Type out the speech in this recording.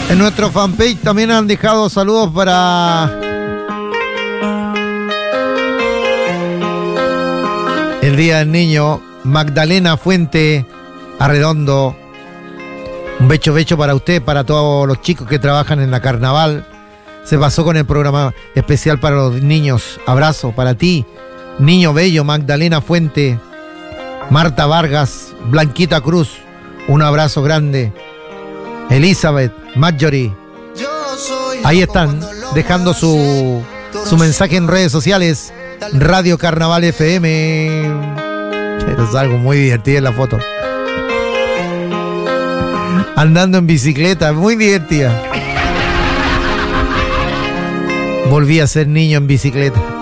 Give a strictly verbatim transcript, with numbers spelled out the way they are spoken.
En nuestro fanpage también han dejado saludos para el Día del Niño. Magdalena Fuente Arredondo. Un becho becho para usted, para todos los chicos que trabajan en la carnaval. Se pasó con el programa especial para los niños. Abrazo para ti, niño bello. Magdalena Fuente, Marta Vargas, Blanquita Cruz, un abrazo grande. Elizabeth, Marjorie, ahí están dejando su, su mensaje en redes sociales. Radio Carnaval F M. Es algo muy divertido en la foto. Andando en bicicleta, muy divertida. Volví a ser niño en bicicleta.